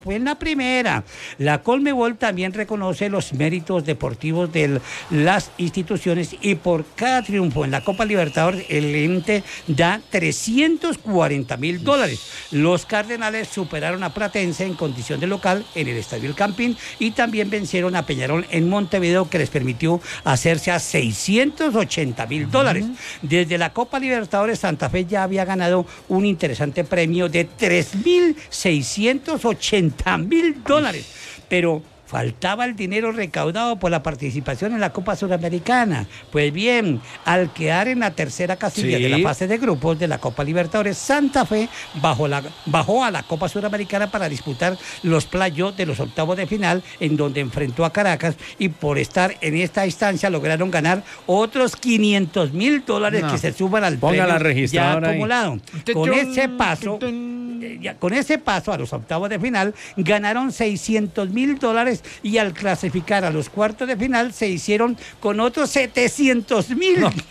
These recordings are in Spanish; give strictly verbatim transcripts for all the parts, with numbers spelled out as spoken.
Fue en la primera. La Conmebol también reconoce los méritos deportivos de las instituciones y por cada triunfo en la Copa Libertadores el ente da trescientos cuarenta mil dólares. Los Cardenales superaron a Platense en condición de local en el Estadio El Campín y también vencieron a Peñarol en Montevideo, que les permitió hacerse a seiscientos ochenta mil dólares. Desde la Copa Libertadores, Santa Fe ya había ganado un interesante premio de tres mil seiscientos ochenta mil dólares, pero faltaba el dinero recaudado por la participación en la Copa Suramericana. Pues bien, al quedar en la tercera casilla sí. de la fase de grupos de la Copa Libertadores, Santa Fe bajó, la, bajó a la Copa Suramericana para disputar los playoffs de los octavos de final, en donde enfrentó a Caracas, y por estar en esta instancia lograron ganar otros quinientos mil dólares no. que se suman al Ponga premio ya acumulado. Ahí. Con ese paso... Ya, con ese paso a los octavos de final ganaron seiscientos mil dólares y al clasificar a los cuartos de final se hicieron con otros setecientos mil. No.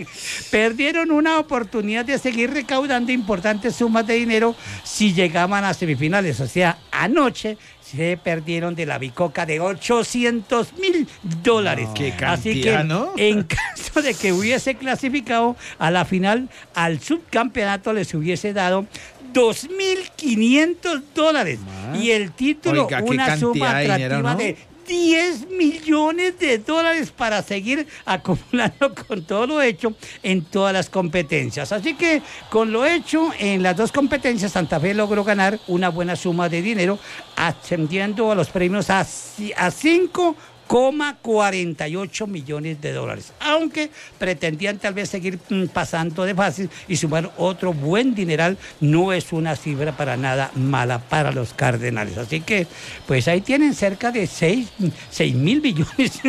Perdieron una oportunidad de seguir recaudando importantes sumas de dinero si llegaban a semifinales. O sea, anoche se perdieron de la bicoca de ochocientos mil dólares. No, qué cantidad, así que ¿no? En caso de que hubiese clasificado a la final, al subcampeonato les hubiese dado dos mil quinientos dólares. Ah. Y el título, Oiga, una suma atractiva de, dinero, ¿no? de diez millones de dólares para seguir acumulando con todo lo hecho en todas las competencias. Así que con lo hecho en las dos competencias, Santa Fe logró ganar una buena suma de dinero, ascendiendo a los premios a, a cinco coma cuarenta y ocho millones de dólares, aunque pretendían tal vez seguir mm, pasando de fácil y sumar otro buen dineral. No es una cifra para nada mala para los Cardenales, así que pues ahí tienen cerca de seis mil millones.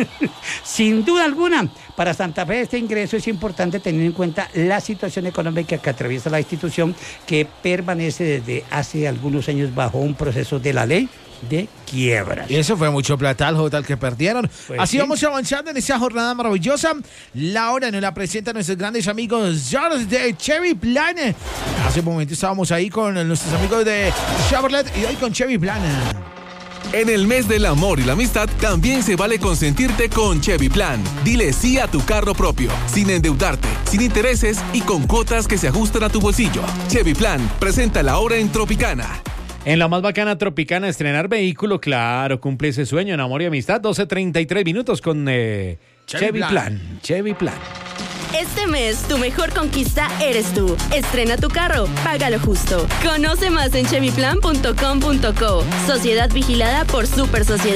Sin duda alguna, para Santa Fe este ingreso es importante teniendo en cuenta la situación económica que atraviesa la institución, que permanece desde hace algunos años bajo un proceso de la ley de quiebra. Y eso fue mucho plata al total que perdieron. Pues Así sí. vamos avanzando en esta jornada maravillosa. La hora nos la presentan nuestros grandes amigos George de Chevy Plan. Hace un momento estábamos ahí con nuestros amigos de Chevrolet y hoy con Chevy Plan. En el mes del amor y la amistad, también se vale consentirte con Chevy Plan. Dile sí a tu carro propio, sin endeudarte, sin intereses y con cuotas que se ajustan a tu bolsillo. Chevy Plan presenta la hora en Tropicana. En la más bacana Tropicana, estrenar vehículo, claro, cumple ese sueño en amor y amistad. doce treinta y tres minutos con eh, Chevy, Chevy Plan. Plan. Chevy Plan. Este mes, tu mejor conquista eres tú. Estrena tu carro, págalo justo. Conoce más en chevy plan punto com punto co. Sociedad vigilada por Super Sociedad.